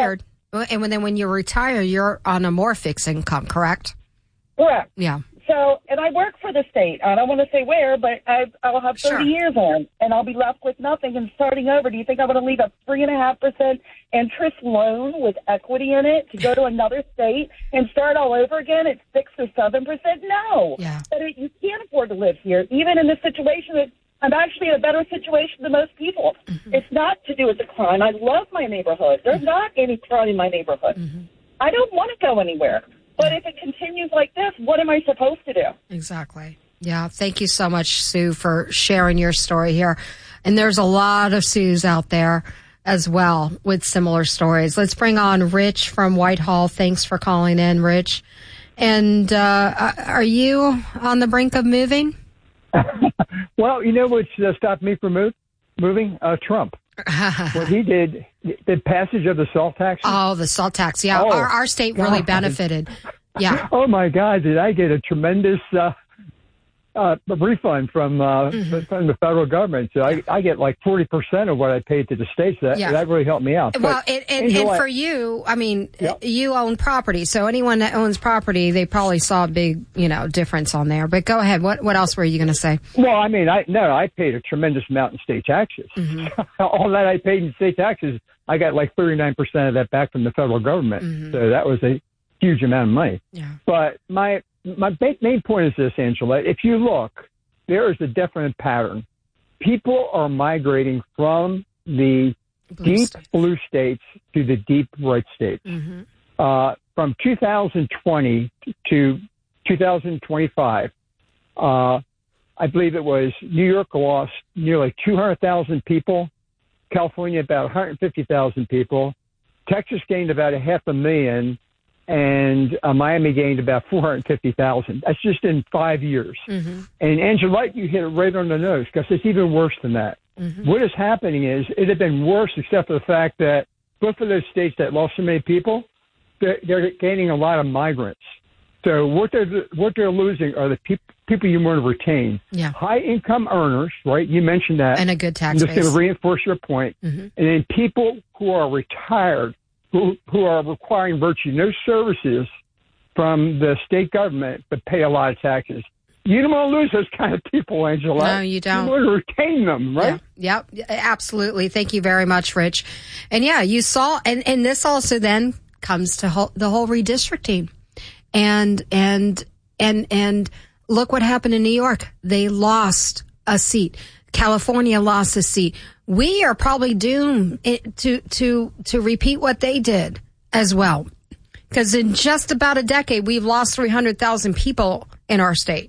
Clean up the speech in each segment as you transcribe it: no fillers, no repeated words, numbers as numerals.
retired, and then when you retire, you're on a more fixed income, correct? Correct. Yeah. So, and I work for the state. I don't want to say where, but I'll have 30 years on, and I'll be left with nothing and starting over. Do you think I want to leave a 3.5% interest loan with equity in it to go to another state and start all over again at 6 or 7%? No. Yeah. But you can't afford to live here, even in this situation. I'm actually in a better situation than most people. Mm-hmm. It's not to do with the crime. I love my neighborhood. There's not any crime in my neighborhood. Mm-hmm. I don't want to go anywhere. But if it continues like this, what am I supposed to do? Exactly. Yeah. Thank you so much, Sue, for sharing your story here. And there's a lot of Sues out there as well with similar stories. Let's bring on Rich from Whitehall. Thanks for calling in, Rich. And are you on the brink of moving? Well, you know what stopped me from moving? Trump. What he did, the passage of the SALT tax. Oh, the SALT tax. Yeah, our state really benefited. Yeah. Oh, my God, did I get a tremendous refund from the federal government. So I get like 40% of what I paid to the states. That really helped me out. Well, and for you, I mean, you own property. So anyone that owns property, they probably saw a big, difference on there. But go ahead. What else were you going to say? Well, I mean, I paid a tremendous amount in state taxes. Mm-hmm. All that I paid in state taxes, I got like 39% of that back from the federal government. Mm-hmm. So that was a huge amount of money. Yeah. But my main point is this, Angela. If you look, there is a definite pattern. People are migrating from the deep blue states to the deep red states. Mm-hmm. From 2020 to 2025, I believe it was New York lost nearly 200,000 people, California about 150,000 people, Texas gained about 500,000, and Miami gained about 450,000. That's just in 5 years. Mm-hmm. And Angela, you hit it right on the nose, because it's even worse than that. Mm-hmm. What is happening is it had been worse, except for the fact that both of those states that lost so many people, they're gaining a lot of migrants. So what they're losing are the people you want to retain. Yeah. High income earners, right? You mentioned that. And a good tax base. I'm just going to reinforce your point. Mm-hmm. And then people who are retired, who are requiring virtually no services from the state government, but pay a lot of taxes. You don't want to lose those kind of people, Angela. No, you don't. You want to retain them, right? Yeah, absolutely. Thank you very much, Rich. And yeah, you saw, and this also then comes to the whole redistricting. And look what happened in New York. They lost a seat. California lost a seat. We are probably doomed to repeat what they did as well. Because in just about a decade, we've lost 300,000 people in our state.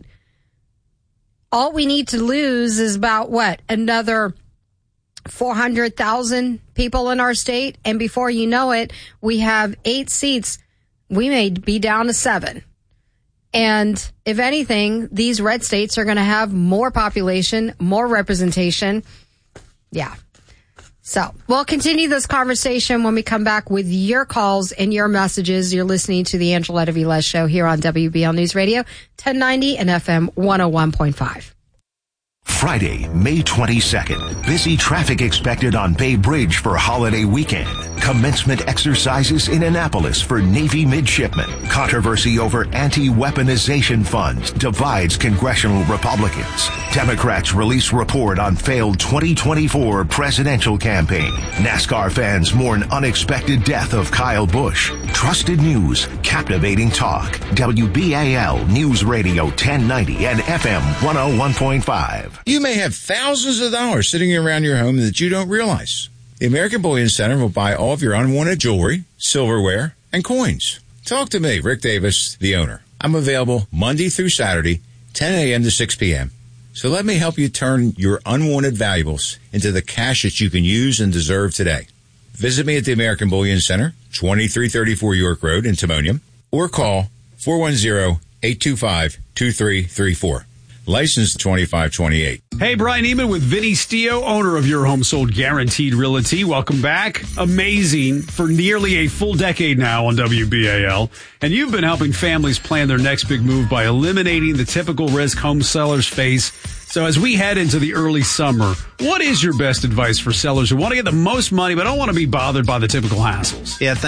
All we need to lose is about another 400,000 people in our state. And before you know it, we have 8 seats. We may be down to 7. And if anything, these red states are going to have more population, more representation. Yeah. So we'll continue this conversation when we come back with your calls and your messages. You're listening to the Angeletta Velez Show here on WBL News Radio, 1090 and FM 101.5. Friday, May 22nd. Busy traffic expected on Bay Bridge for holiday weekend. Commencement exercises in Annapolis for Navy midshipmen. Controversy over anti-weaponization funds divides congressional Republicans. Democrats release report on failed 2024 presidential campaign. NASCAR fans mourn unexpected death of Kyle Busch. Trusted news, captivating talk. WBAL News Radio 1090 and FM 101.5. You may have thousands of dollars sitting around your home that you don't realize. The American Bullion Center will buy all of your unwanted jewelry, silverware, and coins. Talk to me, Rick Davis, the owner. I'm available Monday through Saturday, 10 a.m. to 6 p.m. So let me help you turn your unwanted valuables into the cash that you can use and deserve today. Visit me at the American Bullion Center, 2334 York Road in Timonium, or call 410-825-2334. License 2528. Hey, Brian Eman with Vinny Stio, owner of Your Home Sold Guaranteed Realty. Welcome back. Amazing for nearly a full decade now on WBAL. And you've been helping families plan their next big move by eliminating the typical risk home sellers face. So as we head into the early summer, what is your best advice for sellers who want to get the most money but don't want to be bothered by the typical hassles? Yeah,